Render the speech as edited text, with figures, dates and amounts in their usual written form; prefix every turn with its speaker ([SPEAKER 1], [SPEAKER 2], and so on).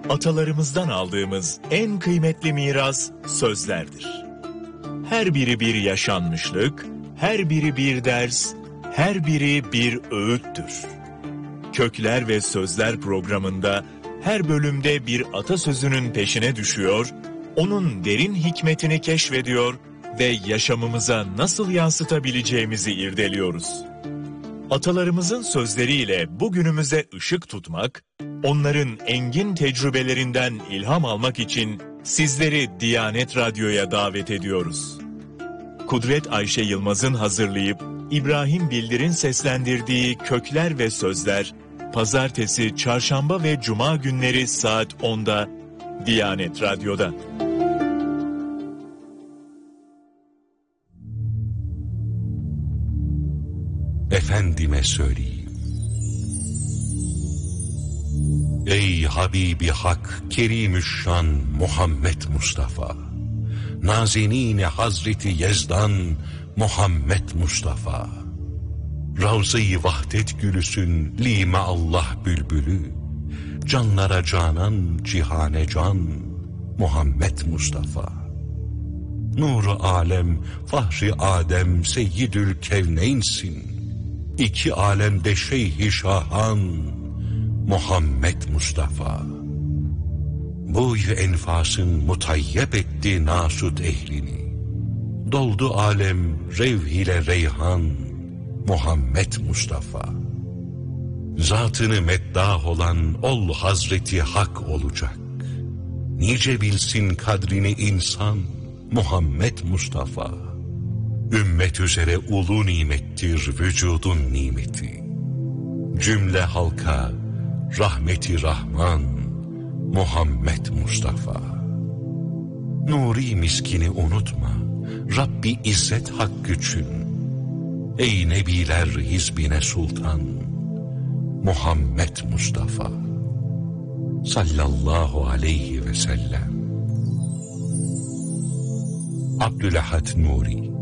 [SPEAKER 1] Atalarımızdan aldığımız en kıymetli miras sözlerdir. Her biri bir yaşanmışlık, her biri bir ders, her biri bir öğüttür. Kökler ve Sözler programında her bölümde bir atasözünün peşine düşüyor, onun derin hikmetini keşfediyor ve yaşamımıza nasıl yansıtabileceğimizi irdeliyoruz. Atalarımızın sözleriyle bugünümüze ışık tutmak, onların engin tecrübelerinden ilham almak için sizleri Diyanet Radyo'ya davet ediyoruz. Kudret Ayşe Yılmaz'ın hazırlayıp İbrahim Bildir'in seslendirdiği Kökler ve Sözler, Pazartesi, Çarşamba ve Cuma günleri saat 10'da Diyanet Radyo'da.
[SPEAKER 2] Efendime söyleyeyim. Ey Habibi Hak, Kerimüşşan Muhammed Mustafa, Nazenîn-i Hazreti Yezdan Muhammed Mustafa, Ravza-i Vahdet gülüsün lime Allah bülbülü, canlara canan, cihane can Muhammed Mustafa. Nur-u alem, fahri Adem, seyyidül kevneynsin, İki alemde şeyh-i şahan Muhammed Mustafa. Buy-u enfasın mutayyep etti nasut ehlini, doldu alem revh ile reyhan Muhammed Mustafa. Zatını meddah olan ol Hazreti Hak olacak, nice bilsin kadrini insan Muhammed Mustafa. Ümmet üzere ulu nimettir vücudun nimeti, cümle halka rahmeti Rahman Muhammed Mustafa. Nuri miskini unutma, Rabbi İzzet Hakkı için, ey nebiler hizbine sultan Muhammed Mustafa sallallahu aleyhi ve sellem. Abdülahad Nuri.